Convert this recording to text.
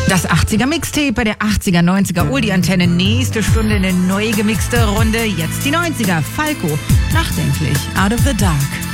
Das 80er Mixtape bei der 80er, 90er Oldie-Antenne. Nächste Stunde eine neu gemixte Runde. Jetzt die 90er. Falco. Nachdenklich. Out of the Dark.